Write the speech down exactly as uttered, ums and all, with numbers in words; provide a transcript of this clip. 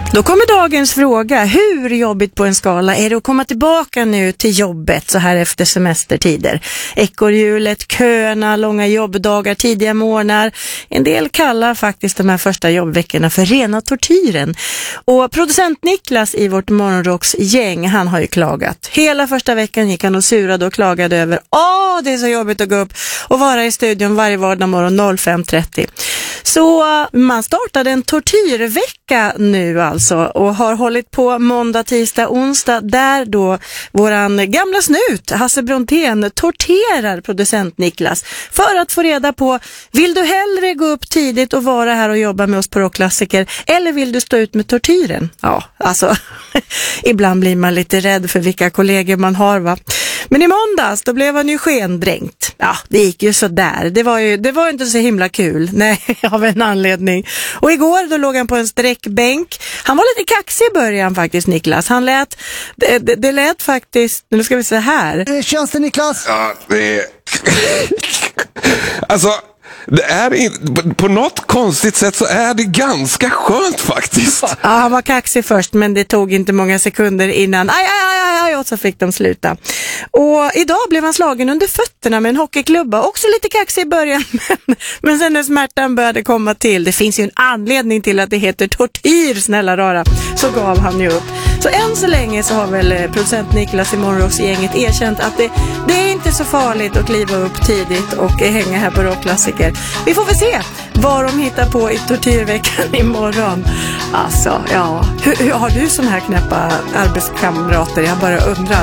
Då kommer dagens fråga. Hur jobbigt på en skala är det att komma tillbaka nu till jobbet så här efter semestertider? Ekorrhjulet, köerna, långa jobbdagar, tidiga morgnar. En del kallar faktiskt de här första jobbveckorna för rena tortyren. Och producent Niklas i vårt morgonrocksgäng, han har ju klagat. Hela första veckan gick han och surade och klagade över Åh, det är så jobbigt att gå upp och vara i studion varje vardag morgon fem trettio. Så man startade en tortyrvecka nu alltså och har hållit på måndag, tisdag, onsdag där då våran gamla snut Hasse Brontén torterar producent Niklas för att få reda på, vill du hellre gå upp tidigt och vara här och jobba med oss på rockklassiker eller vill du stå ut med tortyren? Ja, alltså ibland blir man lite rädd för vilka kollegor man har, va? Men i måndags då blev han ju skendränkt. Ja, det gick ju så där. Det var ju det var inte så himla kul. Nej, av en anledning. Och igår då låg han på en sträckbänk. Han var lite kaxig i början faktiskt, Niklas. Han lät det, det, det lät faktiskt, nu ska vi se här. Känns det, Niklas? Ja, det är alltså det är in... på något konstigt sätt så är det ganska skönt faktiskt. Ja, han var kaxig först, men det tog inte många sekunder innan. Aj, aj, aj, aj, och så fick de sluta. Och idag blev han slagen under fötterna med en hockeyklubba. Också lite kaxig i början, men, men sen när smärtan började komma till, det finns ju en anledning till att det heter tortyr, snälla rara, så gav han ju upp. Så än så länge så har väl producent Niklas i Morgonrocksgänget erkänt att det, det är inte så farligt att kliva upp tidigt och hänga här på rockklassiker. Vi får väl se vad de hittar på i tortyrveckan imorgon. Alltså, ja. Hur, hur har du sån här knäppa arbetskamrater? Jag bara undrar.